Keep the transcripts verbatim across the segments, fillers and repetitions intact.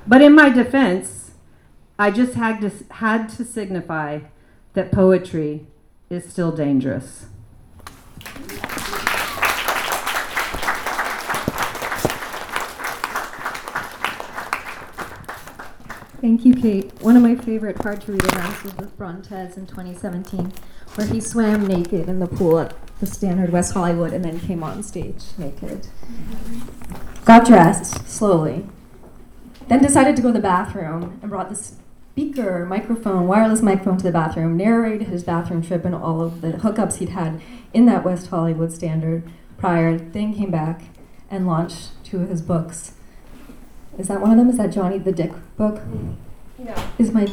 But in my defense, I just had to, had to signify that poetry is still dangerous. Thank you, Kate. One of my favorite hard-to-read events was with Brontes in twenty seventeen, where he swam naked in the pool at the Standard West Hollywood and then came on stage naked. Got dressed slowly, then decided to go to the bathroom and brought this speaker, microphone, wireless microphone to the bathroom, narrated his bathroom trip and all of the hookups he'd had in that West Hollywood Standard prior, then came back and launched two of his books. Is that one of them? Is that Johnny the Dick book? No. Is my...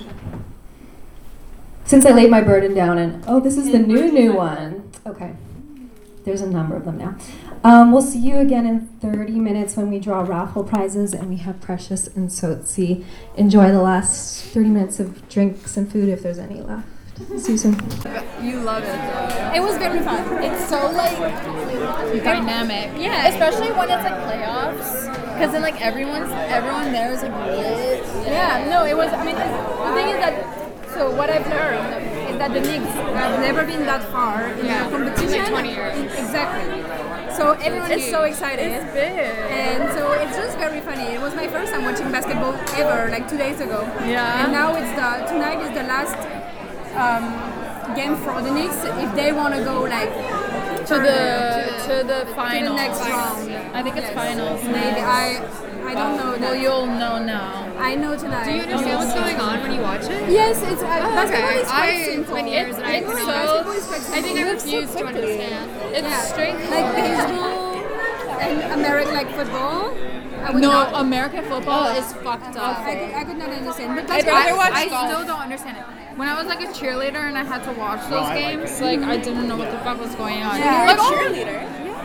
Since I laid my burden down and, oh, this is the new, new one. Okay. There's a number of them now. Um, we'll see you again in thirty minutes when we draw raffle prizes and we have Precious and Sotsi. Enjoy the last thirty minutes of drinks and food if there's any left. See you soon. You love it though. It was very fun. It's so like dynamic. Yeah. Especially when it's like playoffs. Because then like everyone's everyone there is like lit. Yeah. yeah, no, it was I mean the thing is that so what I've learned is that the Knicks have never been that far in yeah. a competition. Like twenty years. Exactly. So everyone it's is so excited. It's big. And so it's just very funny. It was my first time watching basketball ever, like two days ago. Yeah. And now it's the tonight is the last um, game for the Knicks if they want to go like to the to, to the finals. To the next round. I think it's yes. finals. Maybe I I don't know. Well, that. you'll know now. I know tonight. Do you understand what's going on when you watch it? Yes, it's uh, oh, basketball okay. is quite I, simple. Been years it's, and I it's know. so, basketball is quite simple. I think I It refuse so to understand. It's yeah. straight like baseball and American like football. I would no, not, American football is fucked up. I could, I could not understand. But I'd basketball rather is- watch I golf. still still don't understand it. When I was like a cheerleader and I had to watch those games, like I didn't know what the fuck was going on. Yeah. Like, You're a oh, cheerleader.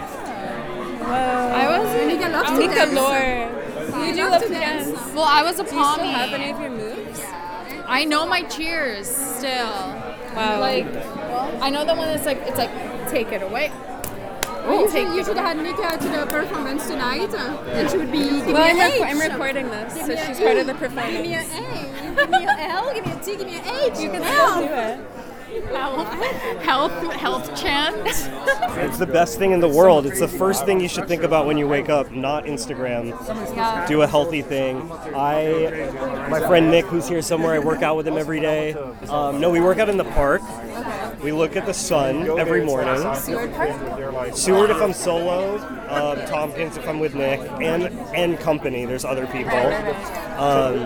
Whoa. I was Nika loves to Nika dance. Lore. You do love to dance. Well, I was a Do you still pommy. have any of your moves? I know my cheers still. Wow. Like, I know the one that's like, it's like, take it away. Well, you take should, you it should have had Nika to the performance tonight, uh, and she would be giving Well, I'm, me an rec- H. I'm recording this, Give so me she's an part E. of the performance. Give me an A. Give me an L. Give me a T. Give me an H. You can L. still do it. Health, health, health chant. It's the best thing in the world. It's the first thing you should think about when you wake up, not Instagram. Yeah. Do a healthy thing. I, my friend Nick, who's here somewhere, I work out with him every day. Um, no, we work out in the park. We look at the sun every morning. Seward Park? Seward if I'm solo, um, Tompkins if I'm with Nick, and and company. There's other people. Um,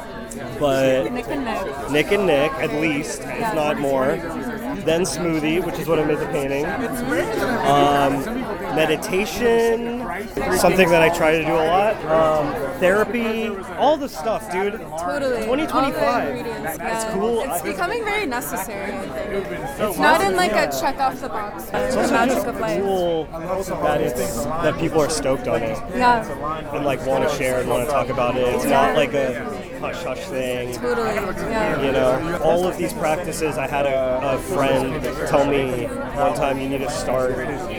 but Nick and Nick. Nick and Nick, at least, if not more. Then smoothie, which is what I made the painting. Um, meditation, something that I try to do a lot. Um, therapy, all the stuff, dude. Totally. twenty twenty-five. All the ingredients, It's yeah. cool. It's I- becoming very necessary, I think. It's Not in like a check off the box, but It's the also magic just of life. cool that it's that people are stoked on it Yeah, and like want to share and want to talk about it. It's not like a hush hush thing. totally. Yeah. You know, all of these practices. I had a, a friend tell me one time you need to start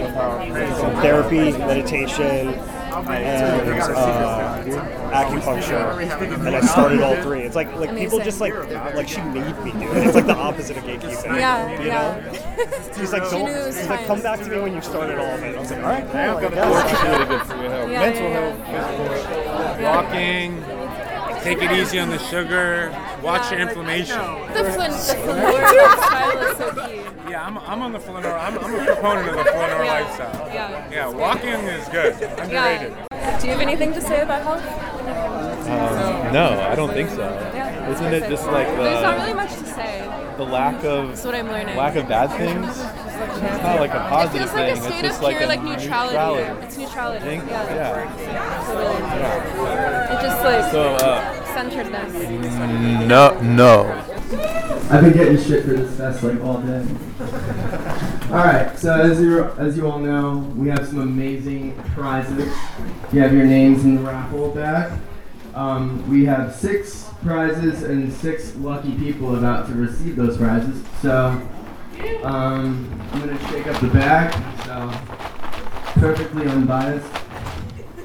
therapy, meditation, and uh, acupuncture, and I started all three. It's like like people Amazing. just like like she made me do it. It's like the opposite of gatekeeping. Yeah, you yeah. know. She's like, She don't. knew it was She's like, time. come back to me when you started all of it. I was like, all right, cool. I It's guess. really good for your health. Yeah, Mental yeah, health, physical. Walking, take it easy on the sugar, watch your inflammation. The flin, the flaneur style is so cute. Yeah, I'm, I'm on the flaneur. I'm, I'm a proponent of the flaneur lifestyle. Yeah. Yeah, walking is good. Underrated. Do you have anything to say about health? Um, no, I don't think so. Yeah. Isn't it just like There's not really the, much to say. the lack of That's what I'm learning. lack of bad things? It's not like a It positive feels like thing. a It's state just of like pure a like neutrality. neutrality. It's neutrality. Think? Yeah. Yeah. Totally. yeah. It just like So, uh, centeredness. no, no. I've been getting shit for this fest like all day. Alright, so as you as you all know, we have some amazing prizes. You have your names in the raffle bag. Um, we have six prizes and six lucky people about to receive those prizes. So um, I'm gonna shake up the bag. So perfectly unbiased.